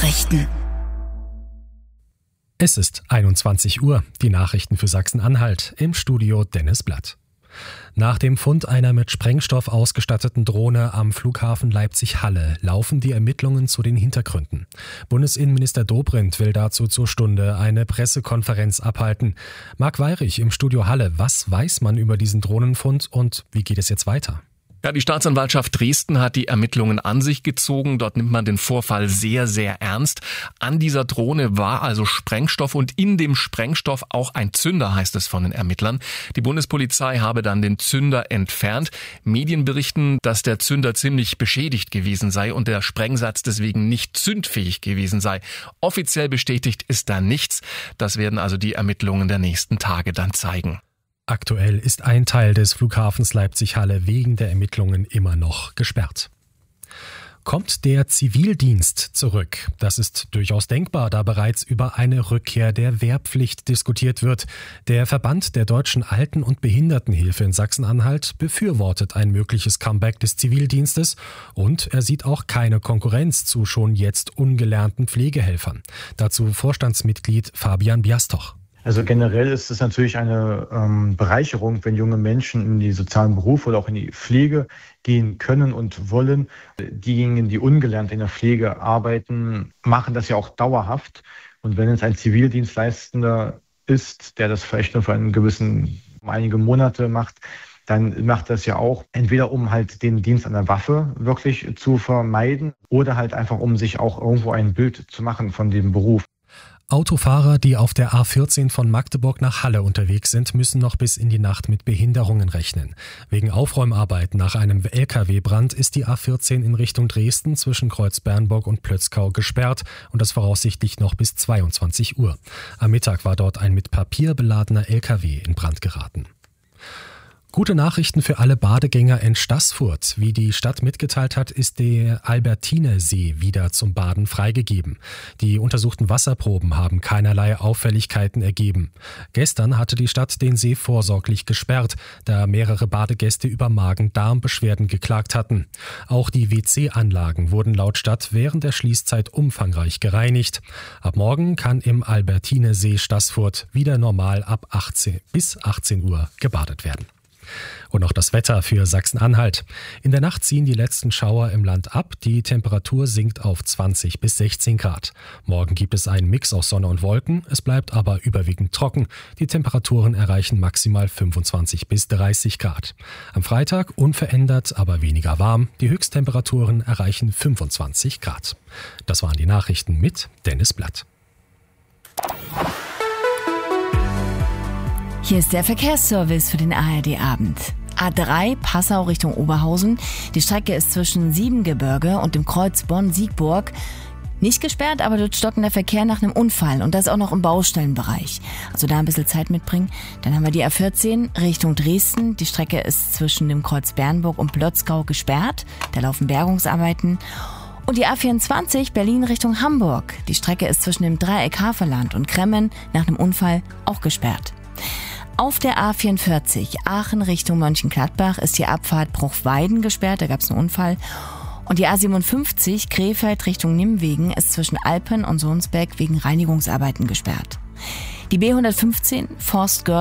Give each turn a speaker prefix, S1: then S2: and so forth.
S1: Nachrichten.
S2: Es ist 21 Uhr. Die Nachrichten für Sachsen-Anhalt. Im Studio Dennis Blatt. Nach dem Fund einer mit Sprengstoff ausgestatteten Drohne am Flughafen Leipzig-Halle laufen die Ermittlungen zu den Hintergründen. Bundesinnenminister Dobrindt will dazu zur Stunde eine Pressekonferenz abhalten. Marc Weyrich im Studio Halle. Was weiß man über diesen Drohnenfund und wie geht es jetzt weiter?
S3: Ja, die Staatsanwaltschaft Dresden hat die Ermittlungen an sich gezogen. Dort nimmt man den Vorfall sehr, sehr ernst. An dieser Drohne war also Sprengstoff und in dem Sprengstoff auch ein Zünder, heißt es von den Ermittlern. Die Bundespolizei habe dann den Zünder entfernt. Medien berichten, dass der Zünder ziemlich beschädigt gewesen sei und der Sprengsatz deswegen nicht zündfähig gewesen sei. Offiziell bestätigt ist da nichts. Das werden also die Ermittlungen der nächsten Tage dann zeigen.
S2: Aktuell ist ein Teil des Flughafens Leipzig-Halle wegen der Ermittlungen immer noch gesperrt. Kommt der Zivildienst zurück? Das ist durchaus denkbar, da bereits über eine Rückkehr der Wehrpflicht diskutiert wird. Der Verband der Deutschen Alten- und Behindertenhilfe in Sachsen-Anhalt befürwortet ein mögliches Comeback des Zivildienstes und er sieht auch keine Konkurrenz zu schon jetzt ungelernten Pflegehelfern. Dazu Vorstandsmitglied Fabian Biastoch.
S4: Also generell ist es natürlich eine Bereicherung, wenn junge Menschen in die sozialen Berufe oder auch in die Pflege gehen können und wollen. Diejenigen, die ungelernt in der Pflege arbeiten, machen das ja auch dauerhaft. Und wenn es ein Zivildienstleistender ist, der das vielleicht nur für einige Monate macht, dann macht das ja auch entweder, um halt den Dienst an der Waffe wirklich zu vermeiden oder halt einfach, um sich auch irgendwo ein Bild zu machen von dem Beruf.
S2: Autofahrer, die auf der A14 von Magdeburg nach Halle unterwegs sind, müssen noch bis in die Nacht mit Behinderungen rechnen. Wegen Aufräumarbeiten nach einem LKW-Brand ist die A14 in Richtung Dresden zwischen Kreuz-Bernburg und Plötzkau gesperrt und das voraussichtlich noch bis 22 Uhr. Am Mittag war dort ein mit Papier beladener LKW in Brand geraten. Gute Nachrichten für alle Badegänger in Staßfurt. Wie die Stadt mitgeteilt hat, ist der Albertinersee wieder zum Baden freigegeben. Die untersuchten Wasserproben haben keinerlei Auffälligkeiten ergeben. Gestern hatte die Stadt den See vorsorglich gesperrt, da mehrere Badegäste über Magen-Darm-Beschwerden geklagt hatten. Auch die WC-Anlagen wurden laut Stadt während der Schließzeit umfangreich gereinigt. Ab morgen kann im Albertinersee Staßfurt wieder normal ab 18 bis 18 Uhr gebadet werden. Und noch das Wetter für Sachsen-Anhalt. In der Nacht ziehen die letzten Schauer im Land ab. Die Temperatur sinkt auf 20 bis 16 Grad. Morgen gibt es einen Mix aus Sonne und Wolken. Es bleibt aber überwiegend trocken. Die Temperaturen erreichen maximal 25 bis 30 Grad. Am Freitag unverändert, aber weniger warm. Die Höchsttemperaturen erreichen 25 Grad. Das waren die Nachrichten mit Dennis Blatt.
S1: Hier ist der Verkehrsservice für den ARD-Abend. A3 Passau Richtung Oberhausen. Die Strecke ist zwischen Siebengebirge und dem Kreuz Bonn-Siegburg nicht gesperrt, aber dort stockt der Verkehr nach einem Unfall und das auch noch im Baustellenbereich. Also da ein bisschen Zeit mitbringen. Dann haben wir die A14 Richtung Dresden. Die Strecke ist zwischen dem Kreuz Bernburg und Plötzkau gesperrt. Da laufen Bergungsarbeiten. Und die A24 Berlin Richtung Hamburg. Die Strecke ist zwischen dem Dreieck Havelland und Kremmen nach einem Unfall auch gesperrt. Auf der A44 Aachen Richtung Mönchengladbach ist die Abfahrt Bruchweiden gesperrt, da gab es einen Unfall. Und die A57 Krefeld Richtung Nimwegen ist zwischen Alpen und Sohnsbeck wegen Reinigungsarbeiten gesperrt. Die B115 Forstgörl